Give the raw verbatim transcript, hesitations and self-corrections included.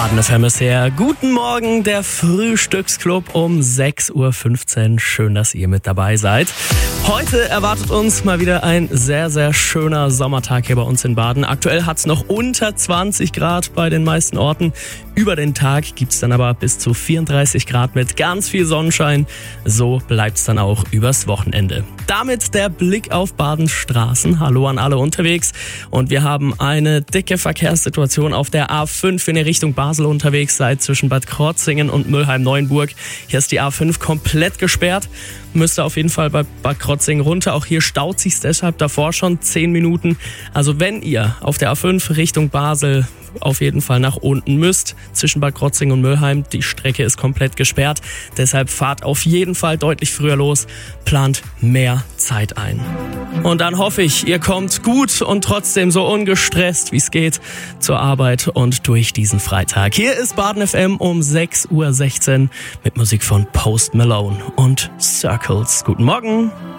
Baden F M ist her. Guten Morgen, der Frühstücksclub um sechs Uhr fünfzehn. Schön, dass ihr mit dabei seid. Heute erwartet uns mal wieder ein sehr, sehr schöner Sommertag hier bei uns in Baden. Aktuell hat es noch unter zwanzig Grad bei den meisten Orten. Über den Tag gibt es dann aber bis zu vierunddreißig Grad mit ganz viel Sonnenschein. So bleibt es dann auch übers Wochenende. Damit der Blick auf Badens Straßen. Hallo an alle unterwegs. Und wir haben eine dicke Verkehrssituation auf der A fünf, wenn ihr Richtung Basel unterwegs seid, zwischen Bad Krozingen und Mülheim-Neuenburg. Hier ist die A fünf komplett gesperrt. Müsst ihr auf jeden Fall bei Bad Krozingen runter. Auch hier staut sich deshalb davor schon zehn Minuten. Also wenn ihr auf der A fünf Richtung Basel auf jeden Fall nach unten müsst, zwischen Bad Krozingen und Mülheim, die Strecke ist komplett gesperrt. Deshalb fahrt auf jeden Fall deutlich früher los, plant mehr Zeit ein. Und dann hoffe ich, ihr kommt gut und trotzdem so ungestresst, wie es geht, zur Arbeit und durch diesen Freitag. Hier ist Baden F M um sechs Uhr sechzehn mit Musik von Post Malone und Circles. Guten Morgen!